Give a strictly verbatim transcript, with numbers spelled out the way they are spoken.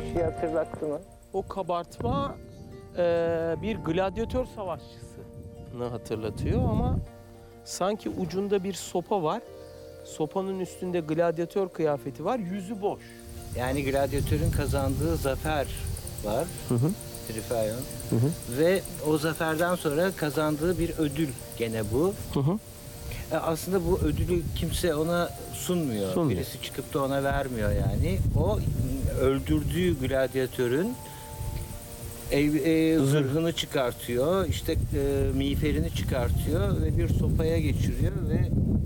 bir şey hatırlattı mı? O kabartma e, bir gladyatör savaşçısını hatırlatıyor ama sanki ucunda bir sopa var. Sopanın üstünde gladyatör kıyafeti var, yüzü boş. Yani gladyatörün kazandığı zafer var. Hı hı. Trifaion. Hı hı. Ve o zaferden sonra kazandığı bir ödül gene bu. Hı hı. E, Aslında bu ödülü kimse ona sunmuyor. Sunmuyor. Birisi çıkıp da ona vermiyor yani. O öldürdüğü gladyatörün ev, e, zırhını çıkartıyor, işte e, miğferini çıkartıyor ve bir sopaya geçiriyor ve